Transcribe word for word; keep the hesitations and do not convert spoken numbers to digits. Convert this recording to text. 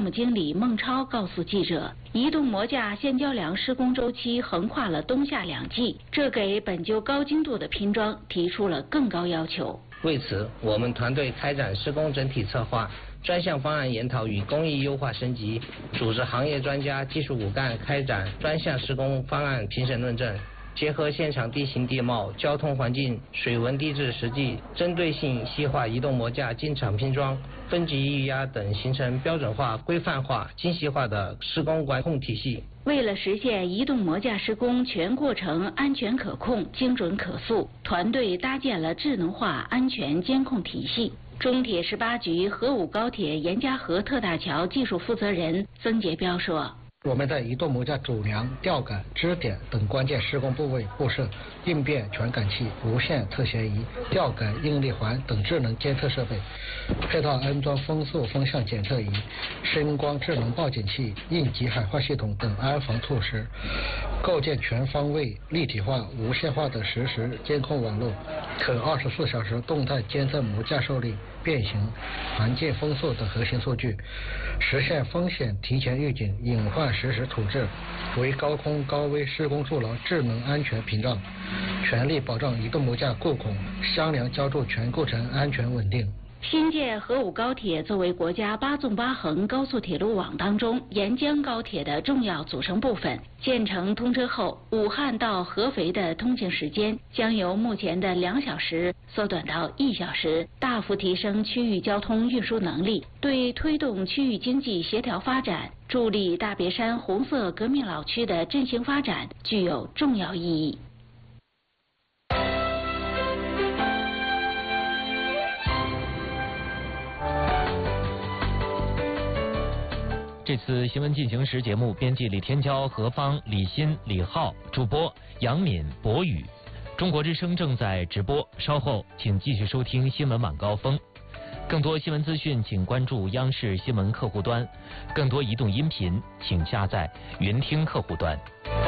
目经理孟超告诉记者，移动磨架现浇梁施工周期横跨了冬夏两季，这给本就高精度的拼装提出了更高要求。 为此，我们团队开展施工整体策划、专项方案研讨与工艺优化升级，组织行业专家、技术骨干开展专项施工方案评审论证。结合现场地形地貌、交通环境、水文地质实际，针对性细化移动磨架进场拼装、分级预压等，形成标准化、规范化、精细化的施工管控体系。 为了实现移动磨架施工全过程安全可控、精准可塑，团队搭建了智能化安全监控体系。中铁十八局河武高铁严家河特大桥技术负责人曾杰彪说。 我们在移动磨架主梁、吊杆、支点等关键施工部位布设应变传感器、无线测旋仪、吊杆应力环等智能监测设备，配套安装风速风向检测仪、声光智能报警器、应急喊话系统等安防措施，构建全方位、立体化、无线化的实时监控网络，可二十四小时动态监测磨架受力、变形、环境风速等核心数据，实现风险提前预警、隐患实时处置，为高空高危施工筑牢智能安全屏障，全力保障移动磨架固孔、箱梁浇筑全过程安全稳定。 新建河武高铁作为国家八纵八横高速铁路网当中沿江高铁的重要组成部分，建成通车后，武汉到合肥的通行时间将由目前的两小时缩短到一小时，大幅提升区域交通运输能力，对推动区域经济协调发展、助力大别山红色革命老区的振兴发展具有重要意义。 这次新闻进行时节目编辑李天骄、何芳、李欣、李浩，主播杨敏、博宇。中国之声正在直播，稍后请继续收听新闻晚高峰。更多新闻资讯请关注央视新闻客户端，更多移动音频请下载云听客户端。